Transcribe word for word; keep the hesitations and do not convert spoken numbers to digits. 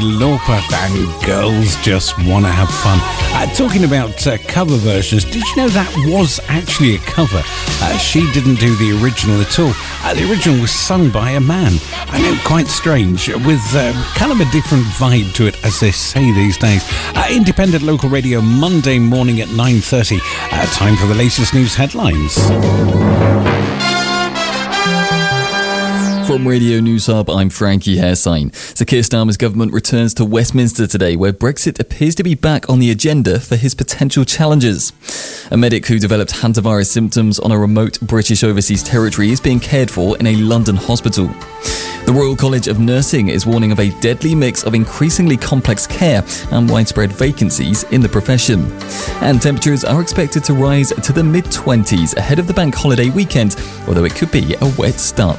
Lauper and Girls Just Wanna Have Fun. Uh, talking about uh, cover versions, did you know that was actually a cover? Uh, she didn't do the original at all. Uh, the original was sung by a man. I know, quite strange, with uh, kind of a different vibe to it, as they say these days. Uh, independent local radio, Monday morning at nine thirty. Uh, time for the latest news headlines. From Radio News Hub, I'm Frankie Hairsign. So Keir Starmer's government returns to Westminster today, where Brexit appears to be back on the agenda for his potential challengers. A medic who developed hantavirus symptoms on a remote British overseas territory is being cared for in a London hospital. The Royal College of Nursing is warning of a deadly mix of increasingly complex care and widespread vacancies in the profession. And temperatures are expected to rise to the mid-twenties ahead of the bank holiday weekend, although it could be a wet start